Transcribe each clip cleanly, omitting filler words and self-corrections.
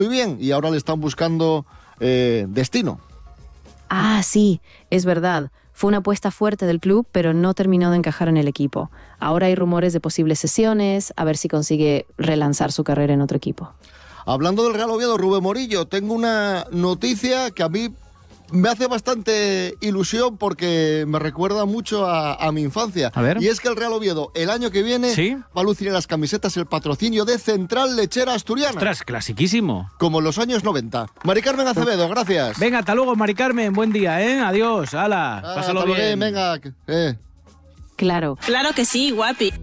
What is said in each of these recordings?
muy bien y ahora le están buscando destino. Ah, sí, es verdad. Fue una apuesta fuerte del club, pero no terminó de encajar en el equipo. Ahora hay rumores de posibles cesiones, a ver si consigue relanzar su carrera en otro equipo. Hablando del Real Oviedo, Rubén Morillo, tengo una noticia que a mí me hace bastante ilusión porque me recuerda mucho a mi infancia. A ver. Y es que el Real Oviedo el año que viene ¿Sí? va a lucir en las camisetas el patrocinio de Central Lechera Asturiana. ¡Ostras, clasiquísimo! Como en los años 90. Mari Carmen Acevedo, gracias. Venga, hasta luego, Mari Carmen. Buen día, ¿eh? Adiós. Hala, pásalo hasta luego, bien. venga. Claro. Claro que sí, guapi.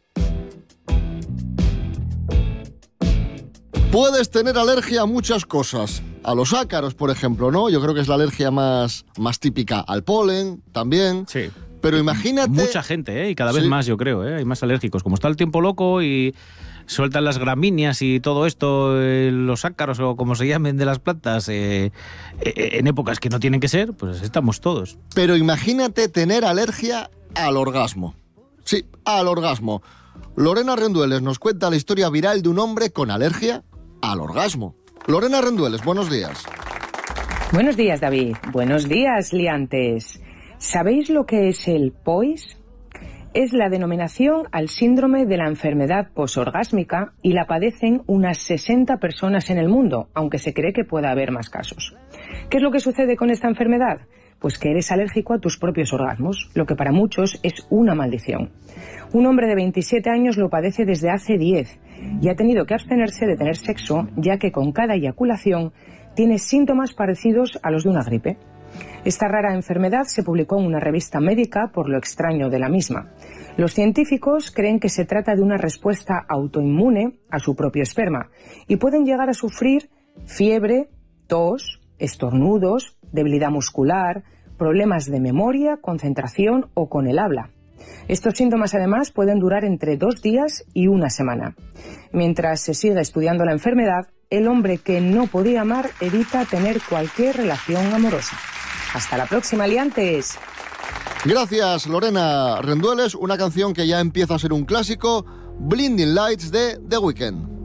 Puedes tener alergia a muchas cosas. A los ácaros, por ejemplo, ¿no? Yo creo que es la alergia más típica. Al polen, también. Sí. Pero imagínate... Mucha gente, ¿eh? Y cada vez Sí. más, yo creo, ¿eh? Hay más alérgicos. Como está el tiempo loco y sueltan las gramíneas y todo esto, los ácaros o como se llamen de las plantas, en épocas que no tienen que ser, pues estamos todos. Pero imagínate tener alergia al orgasmo. Sí, al orgasmo. Lorena Rendueles nos cuenta la historia viral de un hombre con alergia al orgasmo. Lorena Rendueles, buenos días. Buenos días, David. Buenos días, liantes. ¿Sabéis lo que es el POIS? Es la denominación al síndrome de la enfermedad posorgásmica y la padecen unas 60 personas en el mundo, aunque se cree que pueda haber más casos. ¿Qué es lo que sucede con esta enfermedad? Pues que eres alérgico a tus propios orgasmos, lo que para muchos es una maldición. Un hombre de 27 años lo padece desde hace 10 y ha tenido que abstenerse de tener sexo, ya que con cada eyaculación tiene síntomas parecidos a los de una gripe. Esta rara enfermedad se publicó en una revista médica por lo extraño de la misma. Los científicos creen que se trata de una respuesta autoinmune a su propio esperma y pueden llegar a sufrir fiebre, tos, estornudos, debilidad muscular, problemas de memoria, concentración o con el habla. Estos síntomas además pueden durar entre 2 días y 1 semana. Mientras se sigue estudiando la enfermedad, el hombre que no podía amar evita tener cualquier relación amorosa. Hasta la próxima, liantes. Gracias, Lorena Rendueles. Una canción que ya empieza a ser un clásico, Blinding Lights de The Weeknd.